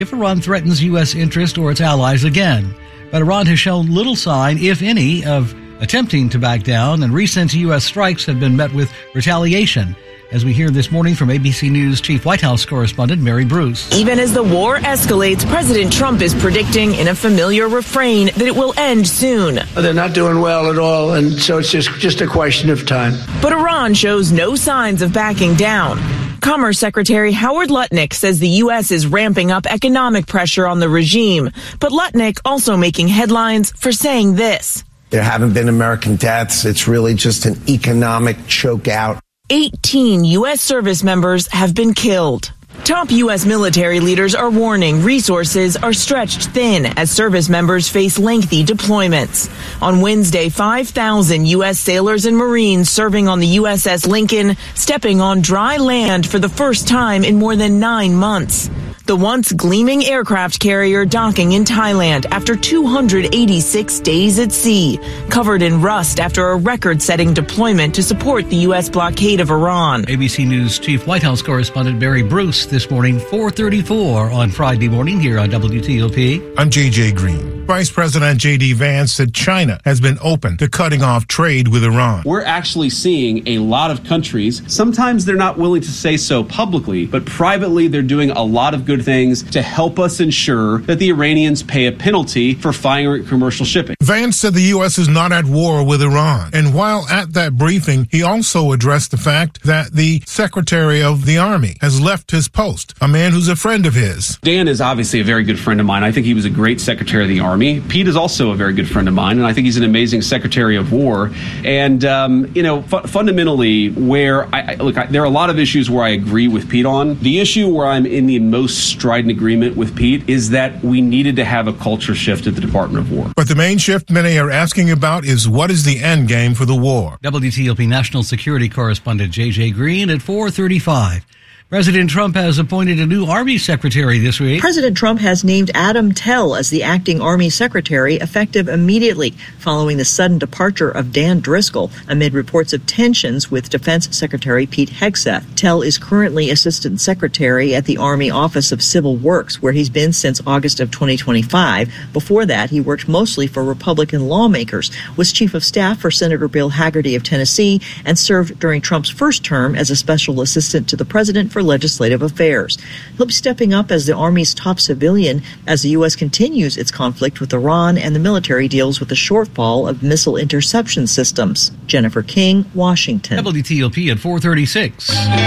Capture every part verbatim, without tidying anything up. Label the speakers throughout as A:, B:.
A: if Iran threatens U S interest or its allies again. But Iran has shown little sign, if any, of attempting to back down, and recent U S strikes have been met with retaliation. As we hear this morning from A B C News Chief White House correspondent Mary Bruce.
B: Even as the war escalates, President Trump is predicting in a familiar refrain that it will end soon.
C: They're not doing well at all, and so it's just, just a question of time.
B: But Iran shows no signs of backing down. Commerce Secretary Howard Lutnick says the U S is ramping up economic pressure on the regime. But Lutnick also making headlines for saying this.
D: There haven't been American deaths. It's really just an economic chokeout.
B: eighteen U S service members have been killed. Top U S military leaders are warning resources are stretched thin as service members face lengthy deployments. On Wednesday, five thousand U S sailors and Marines serving on the U S S Lincoln stepping on dry land for the first time in more than nine months. The once gleaming aircraft carrier docking in Thailand after two hundred eighty-six days at sea, covered in rust after a record-setting deployment to support the U S blockade of Iran.
A: A B C News Chief White House correspondent Barry Bruce this morning, four thirty-four on Friday morning here on W T O P.
E: I'm J J Green. Vice President J D Vance said China has been open to cutting off trade with Iran.
F: We're actually seeing a lot of countries, sometimes they're not willing to say so publicly, but privately they're doing a lot of good things to help us ensure that the Iranians pay a penalty for firing commercial shipping.
E: Vance said the U S is not at war with Iran. And while at that briefing, he also addressed the fact that the Secretary of the Army has left his post, a man who's a friend of his.
F: Dan is obviously a very good friend of mine. I think he was a great Secretary of the Army. Pete is also a very good friend of mine, and I think he's an amazing Secretary of War. And, um, you know, fu- fundamentally, where I, I look, I, there are a lot of issues where I agree with Pete on. The issue where I'm in the most strident agreement with Pete is that we needed to have a culture shift at the Department of War.
E: But the main shift many are asking about is what is the end game for the war?
A: W T O P National Security Correspondent J J Green at four thirty-five. President Trump has appointed a new Army Secretary this week.
G: President Trump has named Adam Tell as the acting Army Secretary effective immediately following the sudden departure of Dan Driscoll amid reports of tensions with Defense Secretary Pete Hegseth. Tell is currently Assistant Secretary at the Army Office of Civil Works, where he's been since August of twenty twenty-five. Before that, he worked mostly for Republican lawmakers, was Chief of Staff for Senator Bill Hagerty of Tennessee, and served during Trump's first term as a Special Assistant to the President for Legislative Affairs. He'll be stepping up as the Army's top civilian as the U S continues its conflict with Iran and the military deals with the shortfall of missile interception systems. Jennifer King, Washington.
A: W T O P at four thirty-six.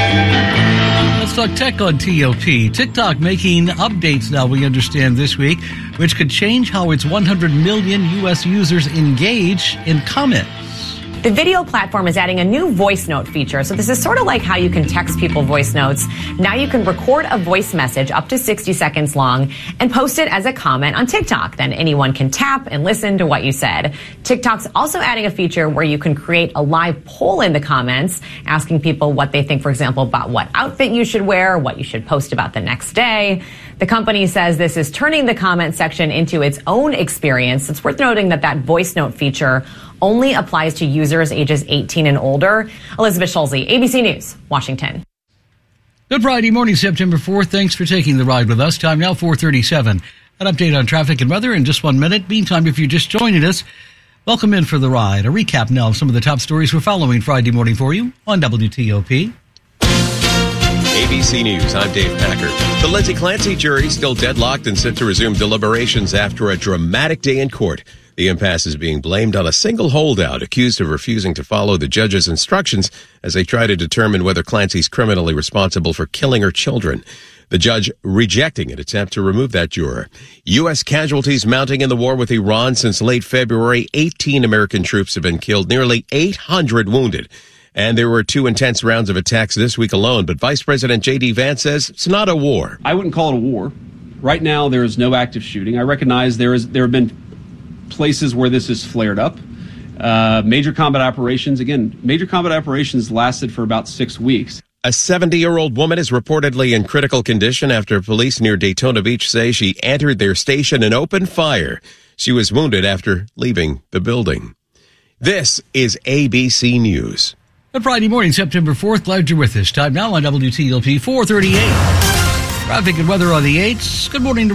A: Let's talk tech on T O P. TikTok making updates now, we understand, this week, which could change how its one hundred million U S users engage in comments.
H: The video platform is adding a new voice note feature. So this is sort of like how you can text people voice notes. Now you can record a voice message up to sixty seconds long and post it as a comment on TikTok. Then anyone can tap and listen to what you said. TikTok's also adding a feature where you can create a live poll in the comments, asking people what they think, for example, about what outfit you should wear, what you should post about the next day. The company says this is turning the comment section into its own experience. It's worth noting that that voice note feature only applies to users ages eighteen and older. Elizabeth Schulze, A B C News, Washington.
A: Good Friday morning, September fourth. Thanks for taking the ride with us. Time now, four thirty-seven. An update on traffic and weather in just one minute. Meantime, if you're just joining us, welcome in for the ride. A recap now of some of the top stories we're following Friday morning for you on W T O P.
I: A B C News, I'm Dave Packer. The Lindsay Clancy jury still deadlocked and set to resume deliberations after a dramatic day in court. The impasse is being blamed on a single holdout accused of refusing to follow the judge's instructions as they try to determine whether Clancy's criminally responsible for killing her children. The judge rejecting an attempt to remove that juror. U S casualties mounting in the war with Iran since late February. eighteen American troops have been killed, nearly eight hundred wounded. And there were two intense rounds of attacks this week alone. But Vice President J D Vance says it's not a war.
F: I wouldn't call it a war. Right now, there is no active shooting. I recognize there is there have been places where this has flared up. Uh, major combat operations, again, major combat operations lasted for about six weeks.
I: A seventy-year-old woman is reportedly in critical condition after police near Daytona Beach say she entered their station and opened fire. She was wounded after leaving the building. This is A B C News.
A: Good Friday morning, September fourth. Glad you're with us. Time now on W T O P four thirty-eight. Traffic and weather on the eights. Good morning to